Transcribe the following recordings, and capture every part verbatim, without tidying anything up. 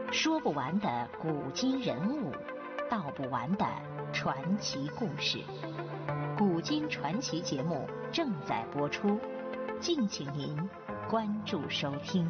说不完的古今人物，道不完的传奇故事。古今传奇节目正在播出，敬请您关注收听。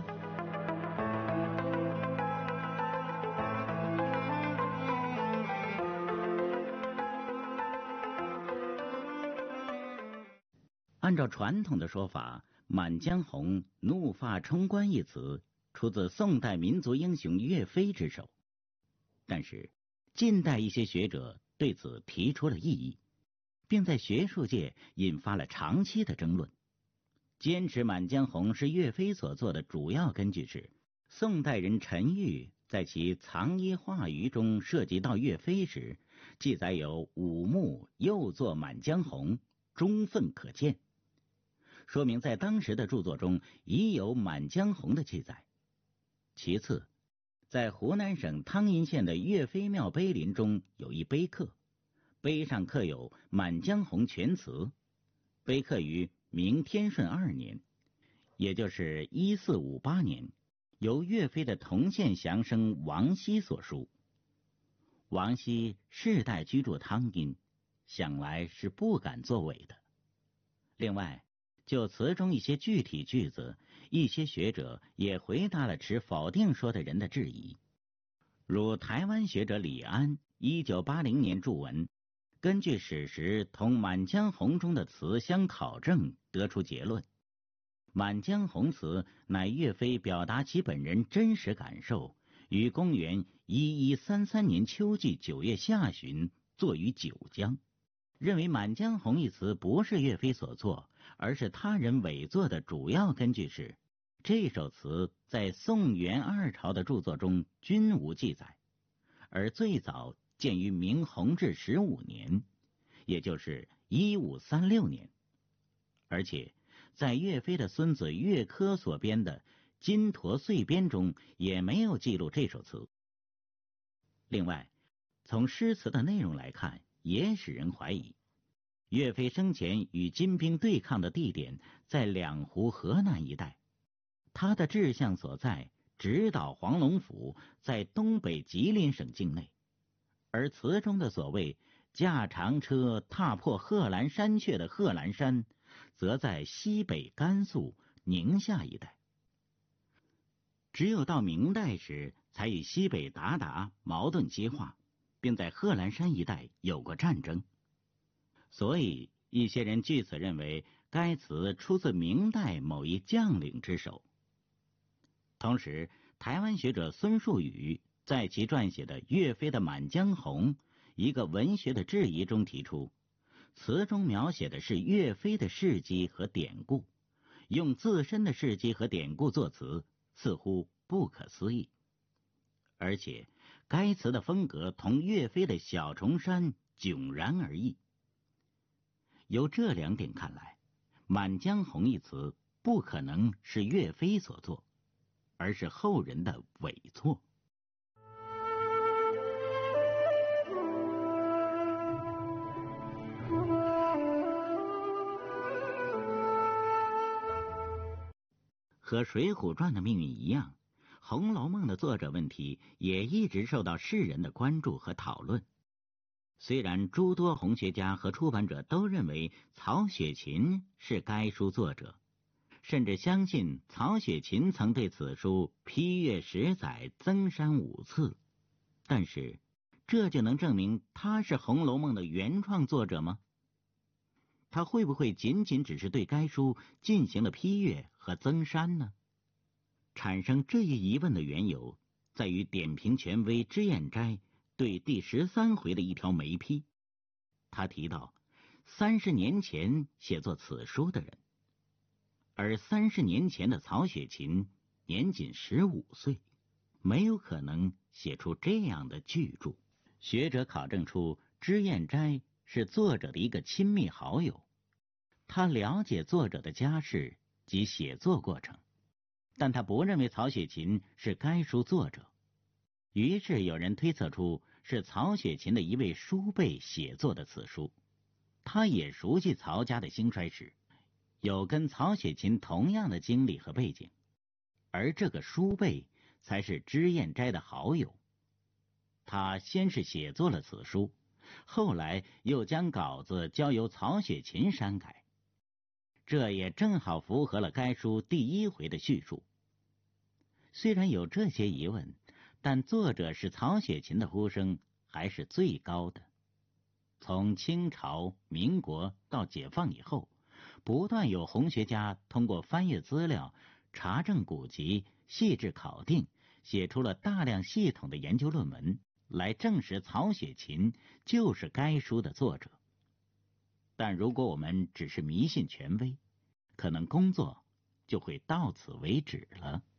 按照传统的说法，满江红怒发冲冠一词出自宋代民族英雄岳飞之手，但是近代一些学者对此提出了异议，并在学术界引发了长期的争论。坚持满江红是岳飞所作的主要根据是宋代人陈玉在其《藏医话语》中涉及到岳飞时，记载有五目又作满江红，忠愤可见，说明在当时的著作中已有满江红的记载。其次，在湖南省汤阴县的岳飞庙碑林中有一碑刻，碑上刻有满江红全词，碑刻于明天顺二年，也就是一四五八年，由岳飞的同县降生王熙所书。王熙世代居住汤阴，想来是不敢作伪的。另外，就词中一些具体句子，一些学者也回答了持否定说的人的质疑。如台湾学者李安一九八零年著文，根据史实同满江红中的词相考证，得出结论：满江红词乃岳飞表达其本人真实感受，于公元一一三三年秋季九月下旬作于九江。认为满江红一词不是岳飞所作，而是他人伪作的主要根据是，这首词在宋元二朝的著作中均无记载，而最早见于明弘治十五年，也就是一五三六年，而且在岳飞的孙子岳珂所编的《金陀岁编》中也没有记录这首词。另外，从诗词的内容来看，也使人怀疑，岳飞生前与金兵对抗的地点在两湖河南一带，他的志向所在直捣黄龙府在东北吉林省境内，而词中的所谓驾长车踏破贺兰山雀的贺兰山，则在西北甘肃、宁夏一带。只有到明代时，才与西北鞑靼矛盾激化，并在贺兰山一带有过战争，所以一些人据此认为该词出自明代某一将领之手。同时，台湾学者孙树宇在其撰写的《岳飞的满江红》一个文学的质疑中提出，词中描写的是岳飞的事迹和典故，用自身的事迹和典故作词，似乎不可思议。而且该词的风格同岳飞的《小重山》迥然而异。由这两点看来，满江红一词不可能是岳飞所作，而是后人的伪作。和《水浒传》的命运一样，《红楼梦》的作者问题也一直受到世人的关注和讨论。虽然诸多红学家和出版者都认为曹雪芹是该书作者，甚至相信曹雪芹曾对此书批阅十载，增删五次，但是这就能证明他是《红楼梦》的原创作者吗？他会不会仅仅只是对该书进行了批阅和增删呢？产生这一疑问的缘由，在于点评权威脂砚斋对第十三回的一条眉批。他提到三十年前写作此书的人，而三十年前的曹雪芹年仅十五岁，没有可能写出这样的巨著。学者考证出脂砚斋是作者的一个亲密好友，他了解作者的家世及写作过程，但他不认为曹雪芹是该书作者。于是有人推测出是曹雪芹的一位叔辈写作的此书，他也熟悉曹家的兴衰史，有跟曹雪芹同样的经历和背景，而这个叔辈才是脂砚斋的好友。他先是写作了此书，后来又将稿子交由曹雪芹删改，这也正好符合了该书第一回的叙述。虽然有这些疑问，但作者是曹雪芹的呼声还是最高的。从清朝、民国到解放以后，不断有红学家通过翻阅资料、查证古籍、细致考定，写出了大量系统的研究论文，来证实曹雪芹就是该书的作者。但如果我们只是迷信权威，可能工作就会到此为止了。